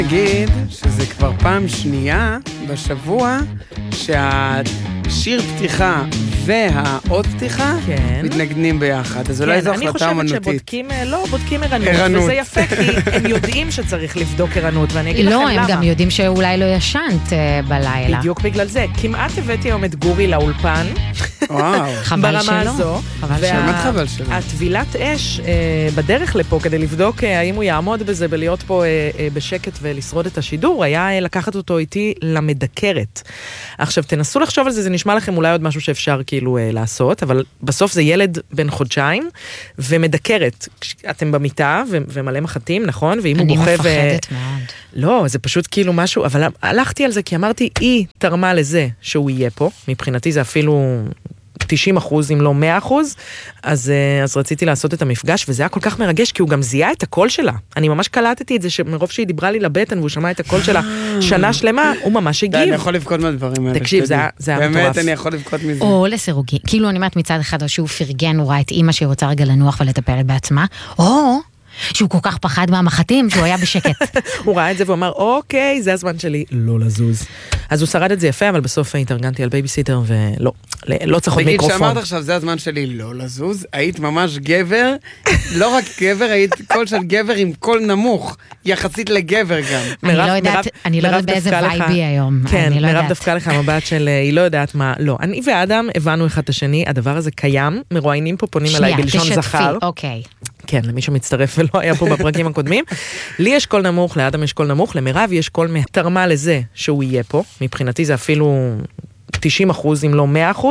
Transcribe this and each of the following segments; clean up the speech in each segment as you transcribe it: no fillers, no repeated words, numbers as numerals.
נגיד שזה כבר פעם שנייה בשבוע שהשיר פתיחה והאות פתיחה מתנגנים ביחד, אז אולי זו החלטה אומנותית. אני חושבת שבודקים ערנות, וזה יפה, כי הם יודעים שצריך לבדוק ערנות, ואני אגיד לכם למה. לא, הם גם יודעים שאולי לא ישנת בלילה. בדיוק בגלל זה. כמעט הבאתי היום את גורי לאולפן, ברמה הזו, והטבילת אש בדרך לפה כדי לבדוק האם הוא יעמוד בזה ולהיות פה בשקט ולשרוד את השידור, היה לקחת אותו איתי למדקרת. עכשיו, תנסו לחשוב על זה, זה נשמע לכם אולי עוד משהו שאפשר כאילו לעשות, אבל בסוף זה ילד בן חודשיים, ומדקרת. אתם במיטה ומלא מחטים, נכון? ואם הוא בוכה אני מפחדת מאוד. לא, זה פשוט כאילו משהו, אבל הלכתי על זה כי אמרתי, היא תרמה לזה שהוא יהיה פה, מבחינתי זה אפילו 90% אם לא 100%, אז רציתי לעשות את המפגש, וזה היה כל כך מרגש, כי הוא גם זיהה את הקול שלה. אני ממש קלטתי את זה, שמרוב שהיא דיברה לי לבטן, והוא שמע את הקול שלה שנה שלמה, הוא ממש הגיב. אני יכול לבכות מהדברים האלה. תקשיב, זה היה מטורף. באמת, אני יכול לבכות מזה. או לסירוגי. כאילו אני אומרת מצד אחד, שהוא פרגן, הוא ראה את אמא שהיא רוצה רגע לנוח ולטפל בעצמה, או שהוא כל כך פחד מהמחטים, שהוא היה בשקט. הוא ראה את זה ואמר, אוקיי, זה הזמן שלי לא לזוז. אז הוא שרד את זה יפה, אבל בסוף התארגנתי על בייביסיטר, ולא, לא צריך עוד מיקרופון. תגיד, שאמרת עכשיו, זה הזמן שלי לא לזוז, היית ממש גבר, לא רק גבר, היית קול של גבר עם קול נמוך, יחסית לגבר גם. אני לא יודעת באיזה וייבי היום. כן, מירב דווקא לך מבט של, היא לא יודעת מה, לא. אני ואדם הבנו אחד את השני, הדבר הזה קיים, מרואיינים פה פונים עליי בלשון זכר. אוקיי. כן, למי שמצטרף ולא היה פה בפרקים הקודמים. לי יש קול נמוך, לאדם יש קול נמוך, למירב יש קול תרמה לזה שהוא יהיה פה. מבחינתי זה אפילו 90% אם לא 100%,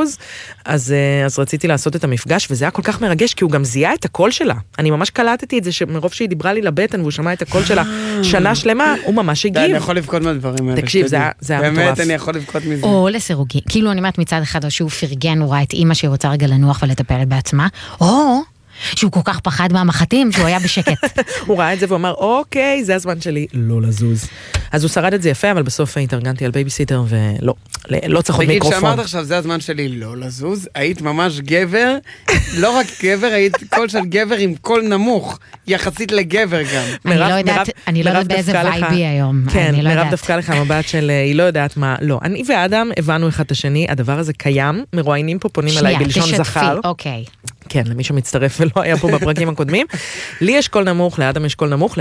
אז רציתי לעשות את המפגש, וזה היה כל כך מרגש, כי הוא גם זיהה את הקול שלה. אני ממש קלטתי את זה, שמרוב שהיא דיברה לי לבטן, והוא שמע את הקול שלה שנה שלמה, הוא ממש הגיב. אני יכול לבכות מהדברים האלה. תקשיב, זה היה מטורף. באמת, אני יכול לבכות מזה. או לסירוגי. כאילו אני אומרת מצד אחד, שהוא פרגן, הוא ראה את אמא שהיא רוצה רגע לנוח ולטפל בעצמה, או שהוא כל כך פחד מהמחטים, שהוא היה בשקט. הוא ראה את זה ואמר, אוקיי, זה הזמן שלי לא לזוז. אז הוא שרד את זה יפה, אבל בסוף התארגנתי על בייביסיטר, ולא, לא צריך עוד מיקרופון. תגיד, שאמרת עכשיו, זה הזמן שלי לא לזוז, היית ממש גבר, לא רק גבר, היית קול של גבר עם קול נמוך, יחסית לגבר גם. אני לא יודעת באיזה וייבי היום. כן, מירב דווקא לך מבט של, היא לא יודעת מה, לא. אני ואדם הבנו אחד את השני, הדבר הזה קיים, מרואיינים פה פונים עליי בלשון זכר. אוקיי. כן, למי שמצטרף ולא היה פה בפרקים הקודמים. לי יש קול נמוך, לאדם יש קול נמוך,